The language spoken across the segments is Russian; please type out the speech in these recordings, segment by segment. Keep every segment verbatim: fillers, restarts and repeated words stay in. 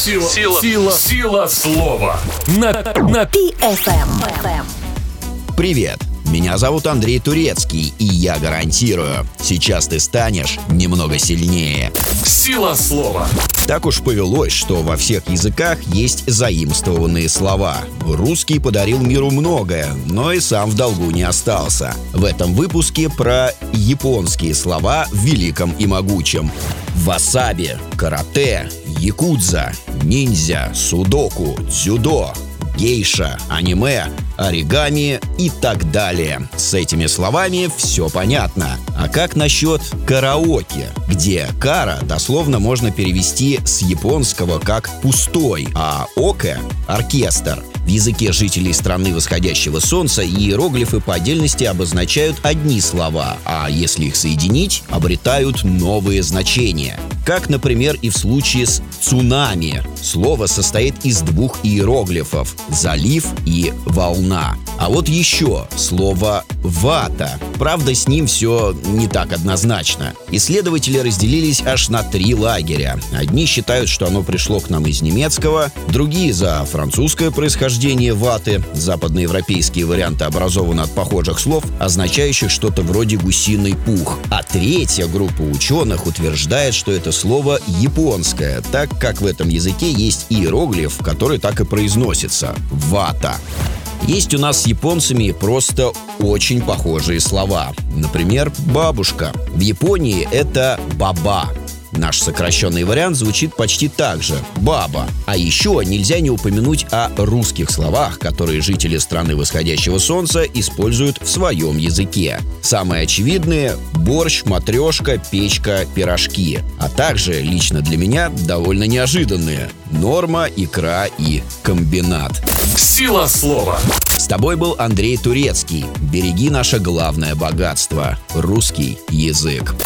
Сила, сила, сила, сила слова. На, на пи эф эм. Привет, меня зовут Андрей Турецкий, и я гарантирую, сейчас ты станешь немного сильнее. Сила слова. Так уж повелось, что во всех языках есть заимствованные слова. Русский подарил миру многое, но и сам в долгу не остался. В этом выпуске про японские слова в великом и могучем. Васаби, карате, якудза, ниндзя, судоку, дзюдо, гейша, аниме, оригами и так далее. С этими словами все понятно. А как насчет караоке, где кара дословно можно перевести с японского как «пустой», а оке — «оркестр». В языке жителей страны восходящего солнца иероглифы по отдельности обозначают одни слова, а если их соединить, обретают новые значения. Как, например, и в случае с «цунами». Слово состоит из двух иероглифов – «залив» и «волна». А вот еще слово «вата». Правда, с ним все не так однозначно. Исследователи разделились аж на три лагеря. Одни считают, что оно пришло к нам из немецкого, другие за французское происхождение ваты. Западноевропейские варианты образованы от похожих слов, означающих что-то вроде «гусиный пух». А третья группа ученых утверждает, что это слово японское, так как в этом языке есть иероглиф, который так и произносится – «вата». Есть у нас с японцами просто очень похожие слова. Например, «бабушка». В Японии это «баба». Наш сокращенный вариант звучит почти так же – «баба». А еще нельзя не упомянуть о русских словах, которые жители страны восходящего солнца используют в своем языке. Самые очевидные – борщ, матрешка, печка, пирожки. А также, лично для меня, довольно неожиданные – норма, икра и комбинат. Сила слова. С тобой был Андрей Турецкий. Береги наше главное богатство – русский язык.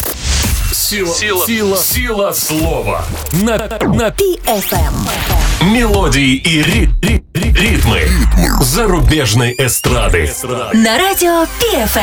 Сила, сила, сила, сила слова. На, на пи эф эм. Мелодии и ри, ри, ри, ритмы зарубежной эстрады. На радио пи эф эм.